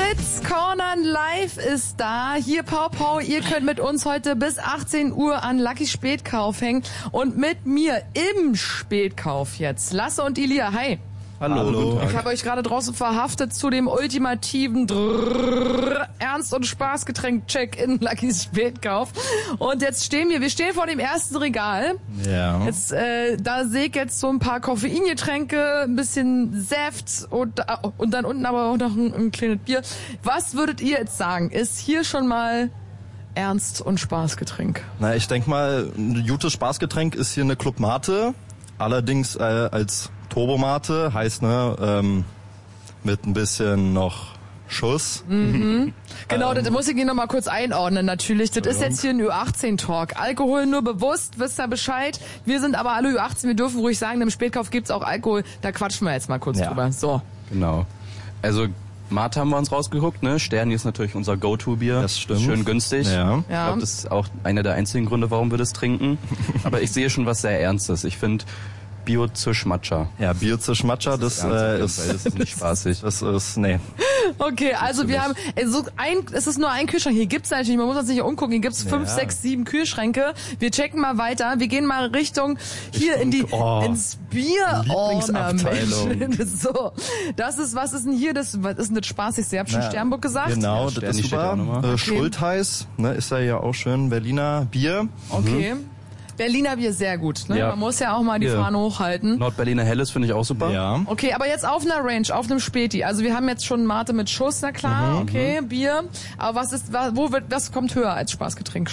Fritz Cornern live ist da. Hier Pau. Ihr könnt mit uns heute bis 18 Uhr an Lucky Spätkauf hängen. Und mit mir im Spätkauf jetzt Lasse und Ilia. Hi. Hallo. Ich habe euch gerade draußen verhaftet zu dem ultimativen Ernst- und Spaßgetränk-Check in Luckys Spätkauf. Und jetzt stehen wir stehen vor dem ersten Regal. Ja. Jetzt, da sehe ich jetzt so ein paar Koffeingetränke, ein bisschen Saft und dann unten aber auch noch ein kleines Bier. Was würdet ihr jetzt sagen? Ist hier schon mal Ernst- und Spaßgetränk? Na, ich denk mal, ein gutes Spaßgetränk ist hier eine Club Mate. Allerdings als Turbomate, heißt mit ein bisschen noch Schuss. Mhm. Genau, das muss ich Ihnen noch mal kurz einordnen natürlich. Das ist jetzt hier ein Ü18-Talk. Alkohol nur bewusst, wisst ihr Bescheid. Wir sind aber alle Ü18, wir dürfen ruhig sagen, im Spätkauf gibt's auch Alkohol. Da quatschen wir jetzt mal kurz drüber. So. Genau. Also Mate haben wir uns rausgeguckt, ne? Sterni ist natürlich unser Go-To-Bier. Das stimmt. Schön günstig. Ja. Ich glaube, das ist auch einer der einzigen Gründe, warum wir das trinken. Aber ich sehe schon was sehr Ernstes. Ich finde Bio-Zisch-Matcha. Ja, Bio-Zisch-Matcha, das ist nicht spaßig. Das ist, nee. Okay, also wir haben, es ist nur ein Kühlschrank. Hier gibt's natürlich, man muss uns nicht umgucken, hier gibt's 5, 6, 7 Kühlschränke. Wir checken mal weiter. Wir gehen mal Richtung ins Bier. Lieblingsabteilung. So, was ist denn hier was ist denn das Spaßigste? Ihr habt schon Sternburg gesagt? Genau, Ja, das ist super. Schultheiß, ne, ist ja auch schön. Berliner Bier. Okay. Berliner Bier sehr gut, ne? Ja. Man muss ja auch mal die Fahne hochhalten. Nordberliner Helles finde ich auch super. Ja. Okay, aber jetzt auf einer Range, auf einem Späti. Also wir haben jetzt schon Mate mit Schuss, na klar, okay, Bier. Aber was kommt höher als Spaßgetränk?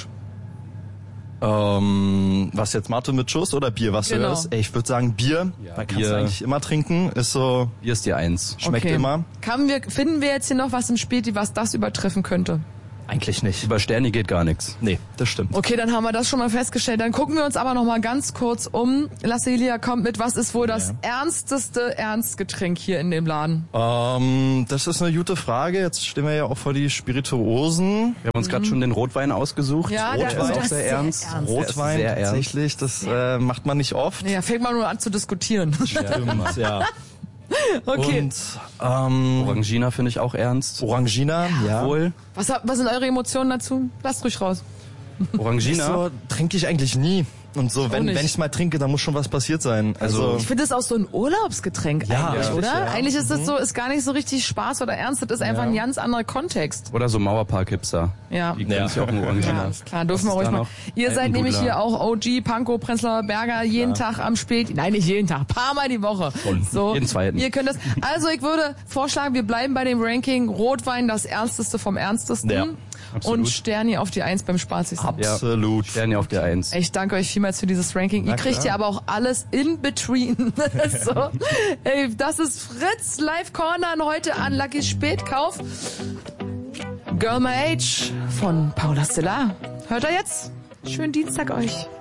Was jetzt, Mate mit Schuss oder Bier? Was Genau. du hörst? Ey, ich würde sagen Bier. Ja, Weil kannst Bier. du eigentlich immer trinken. Ist so, Bier ist die 1. schmeckt Okay. immer. Finden wir jetzt hier noch was im Späti, was das übertreffen könnte? Eigentlich nicht. Über Sterni geht gar nichts. Nee, das stimmt. Okay, dann haben wir das schon mal festgestellt. Dann gucken wir uns aber noch mal ganz kurz um. Lasse Ilia kommt mit, was ist wohl das ernsteste Ernstgetränk hier in dem Laden? Das ist eine gute Frage. Jetzt stehen wir ja auch vor die Spirituosen. Wir haben uns gerade schon den Rotwein ausgesucht. Ja, Rotwein der ist ist auch sehr ernst. Rotwein Der ist sehr ernst. tatsächlich, das macht man nicht oft. Ja, fängt man nur an zu diskutieren. Stimmt, ja. Okay. Und Orangina finde ich auch ernst. Orangina, ja. Obwohl, Was sind eure Emotionen dazu? Lasst ruhig raus. Orangina, So trinke ich eigentlich nie. Und so, wenn nicht. ich mal trinke, dann muss schon was passiert sein. Also Ich finde das auch so ein Urlaubsgetränk Ja, eigentlich, ja, oder? ja. Eigentlich ist das so, ist gar nicht so richtig Spaß oder ernst, das ist einfach ein ganz anderer Kontext. oder so Mauerpark-Hipster. Ja. Die können sich auch nur Ja, Orangina. alles klar, dürfen wir ruhig da mal. noch? Ihr seid Alpendudler. nämlich hier auch OG, Pankow, Prenzlauer Berger, jeden Tag am Spät, nein, nicht jeden Tag, paar Mal die Woche. So, jeden zweiten. Ihr könnt das, also ich würde vorschlagen, wir bleiben bei dem Ranking Rotwein, das Ernsteste vom Ernstesten. Ja, absolut. Und Sterni auf die 1 beim Spaßigsten. absolut. Sterni auf der 1. Ich danke euch vielmals für dieses Ranking. Ihr kriegt ja aber auch alles in between. So. Ey, das ist Fritz Live Cornern heute an Lucky Spätkauf. Girl My Age von Paula Stiller. Hört ihr jetzt? Schönen Dienstag euch.